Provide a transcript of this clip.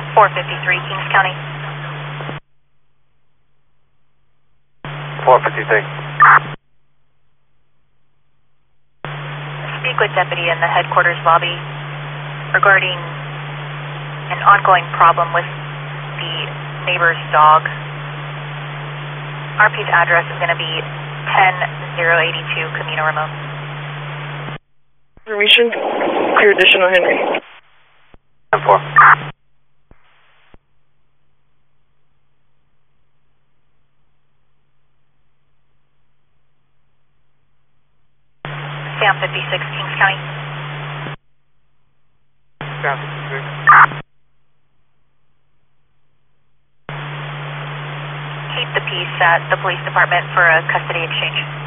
453, Kings County. 453. Speak with deputy in the headquarters lobby regarding an ongoing problem with the neighbor's dog. RP's address is going to be 10082 Camino Ramon. Information, clear additional Henry. 10-4. Sam 56, Kings County. Sam 56. Keep the peace at the police department for a custody exchange.